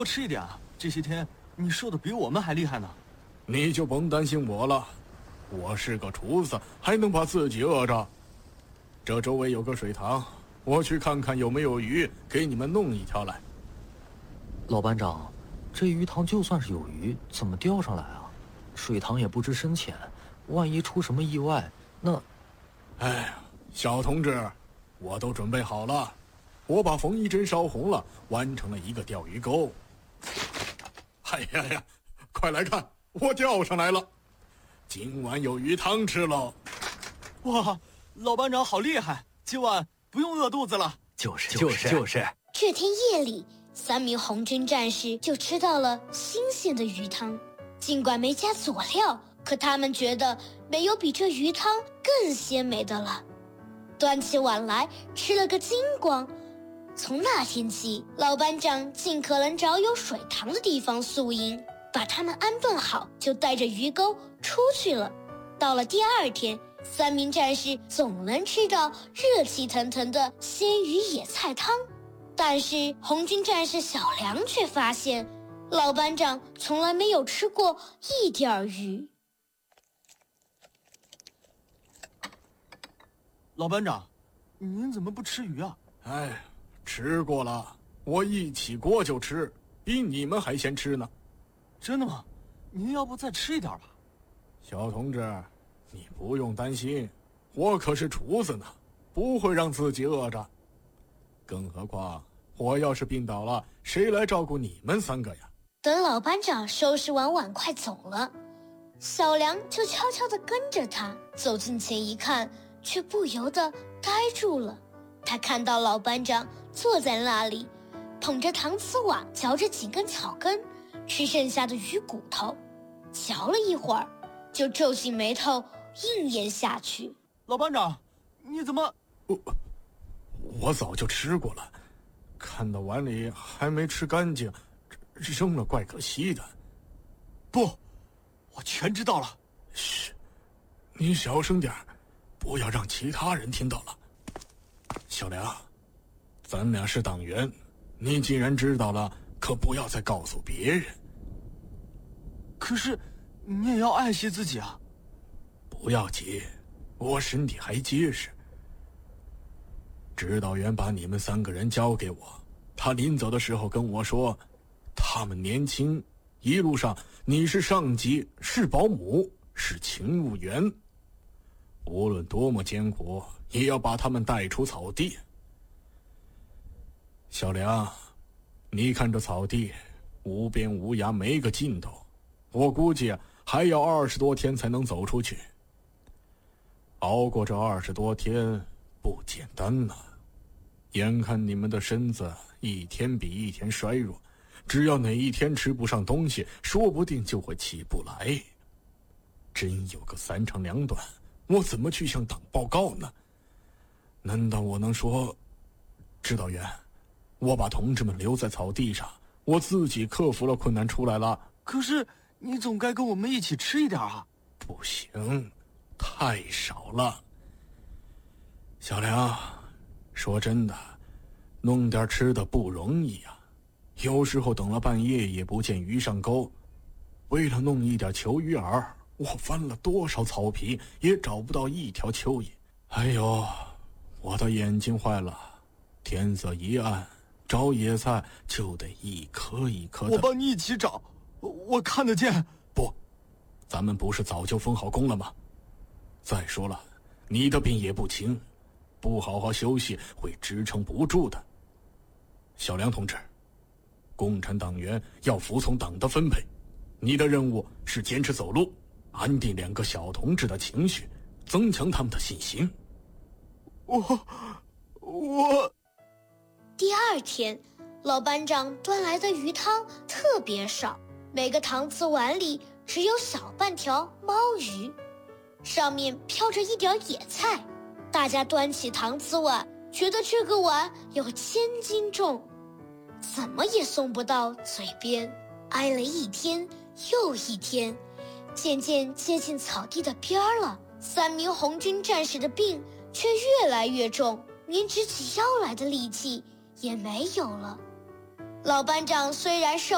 多吃一点啊！这些天你瘦的比我们还厉害呢。 你就甭担心我了，我是个厨子，还能把自己饿着。这周围有个水塘，我去看看有没有鱼，给你们弄一条来。 老班长，这鱼塘就算是有鱼，怎么钓上来啊？水塘也不知深浅，万一出什么意外，那…… 哎呀，小同志，我都准备好了，我把缝衣针烧红了，完成了一个钓鱼钩。哎呀呀，快来看，我钓上来了，今晚有鱼汤吃喽！ 哇，老班长好厉害，今晚不用饿肚子了。 就是。 这天夜里，3名红军战士就吃到了新鲜的鱼汤，尽管没加佐料，可他们觉得没有比这鱼汤更鲜美的了。端起碗来，吃了个精光。从那天起，老班长尽可能找有水塘的地方宿营，把他们安顿好，就带着鱼钩出去了。到了第2天，3名战士总能吃到热气腾腾的鲜鱼野菜汤。但是红军战士小梁却发现，老班长从来没有吃过一点鱼。 老班长，您怎么不吃鱼啊？ 哎，吃过了，我一起锅就吃，比你们还先吃呢。 真的吗？您要不再吃一点吧？ 小同志，你不用担心，我可是厨子呢，不会让自己饿着。更何况我要是病倒了，谁来照顾你们3个呀？ 等老班长收拾完碗筷走了，小梁就悄悄地跟着他走近前一看，却不由得呆住了。他看到老班长坐在那里，捧着搪瓷碗，嚼着几根草根，吃剩下的鱼骨头，嚼了一会儿，就皱起眉头应咽下去。 老班长，你怎么…… 我早就吃过了，看到碗里还没吃干净，扔了怪可惜的。 不，我全知道了。 嘘，你小声点，不要让其他人听到了。小梁，咱俩是党员，你既然知道了，可不要再告诉别人。 可是，你也要爱惜自己啊。 不要急，我身体还结实。指导员把你们3个人交给我，他临走的时候跟我说，他们年轻，一路上你是上级，是保姆，是勤务员，无论多么艰苦，也要把他们带出草地。小梁，你看这草地，无边无涯，没个尽头，我估计还要20多天才能走出去。熬过这20多天不简单呐，眼看你们的身子一天比一天衰弱，只要哪一天吃不上东西，说不定就会起不来。真有个3长2短，我怎么去向党报告呢？难道我能说，指导员，我把同志们留在草地上，我自己克服了困难出来了？ 可是你总该跟我们一起吃一点啊。 不行，太少了。小梁，说真的，弄点吃的不容易啊，有时候等了半夜也不见鱼上钩，为了弄一点球鱼饵，我翻了多少草皮也找不到一条蚯蚓。哎呦，我的眼睛坏了，天色一暗，找野菜就得一颗一颗的。 我帮你一起找，我看得见。 不，咱们不是早就分好工了吗？再说了，你的病也不轻，不好好休息会支撑不住的。小梁同志，共产党员要服从党的分配，你的任务是坚持走路，安定2个小同志的情绪，增强他们的信心。 我第2天，老班长端来的鱼汤特别少，每个搪瓷碗里只有小半条猫鱼，上面飘着一点野菜。大家端起搪瓷碗，觉得这个碗有1000斤重，怎么也送不到嘴边。挨了1天又1天，渐渐接近草地的边儿了。3名红军战士的病却越来越重，连直起腰来的力气也没有了。老班长虽然瘦